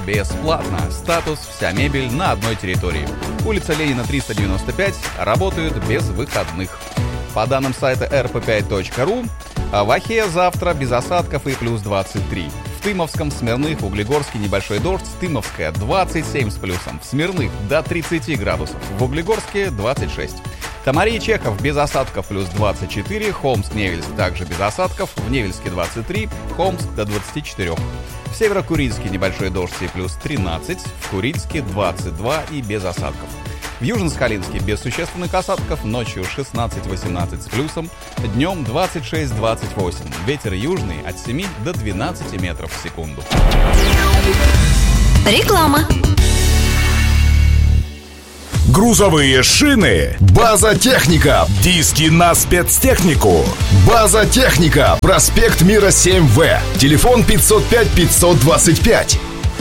бесплатно. Статус «Вся мебель на одной территории». Улица Ленина, 395. Работают без выходных. По данным сайта rp5.ru, в Ахе завтра без осадков и плюс 23. В Тымовском, Смирных, Углегорске небольшой дождь, Тымовская 27 с плюсом, в Смирных до 30 градусов, в Углегорске 26. Тамария, Чехов без осадков плюс 24, Холмск, Невельск также без осадков, в Невельске 23, Холмск до 24. В Северо-Курильске небольшой дождь и плюс 13, в Курильске 22 и без осадков. В Южно-Сахалинске без существенных осадков, ночью 16-18 с плюсом, днем 26-28. Ветер южный от 7 до 12 метров в секунду. Реклама. Грузовые шины. База Техника. Диски на спецтехнику. База Техника. Проспект Мира 7В. Телефон 505-525.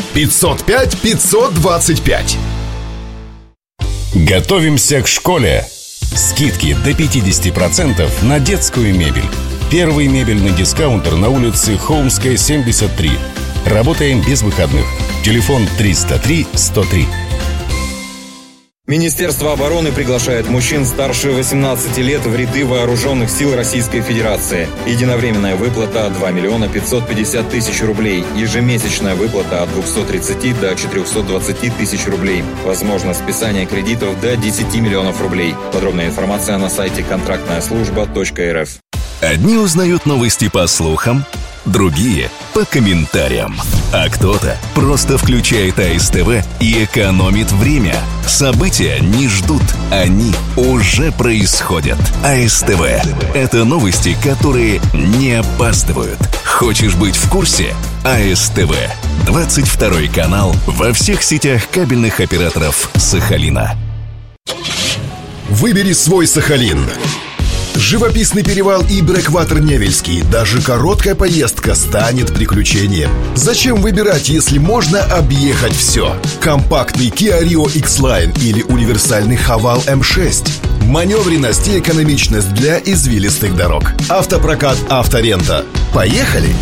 505-525. Готовимся к школе. Скидки до 50% на детскую мебель. Первый мебельный дискаунтер на улице Холмская, 73. Работаем без выходных. Телефон 303-103. Министерство обороны приглашает мужчин старше 18 лет в ряды вооруженных сил Российской Федерации. Единовременная выплата от 2 миллиона 550 тысяч рублей. Ежемесячная выплата от 230 до 420 тысяч рублей. Возможно списание кредитов до 10 миллионов рублей. Подробная информация на сайте контрактная-служба.рф. Одни узнают новости по слухам, другие – по комментариям. А кто-то просто включает АСТВ и экономит время. События не ждут, они уже происходят. АСТВ – это новости, которые не опаздывают. Хочешь быть в курсе? АСТВ. 22 канал во всех сетях кабельных операторов Сахалина. Выбери свой Сахалин. Живописный перевал и брэкватер Невельский. Даже короткая поездка станет приключением. Зачем выбирать, если можно объехать все? Компактный Kia Rio X-Line или универсальный Haval M6. Маневренность и экономичность для извилистых дорог. Автопрокат Авторента. Поехали!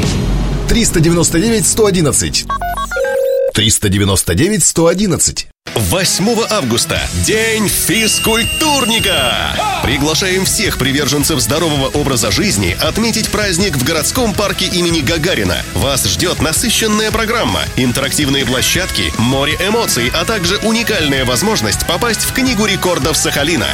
399-111. 399-111. 8 августа – День физкультурника! Приглашаем всех приверженцев здорового образа жизни отметить праздник в городском парке имени Гагарина. Вас ждет насыщенная программа, интерактивные площадки, море эмоций, а также уникальная возможность попасть в Книгу рекордов Сахалина.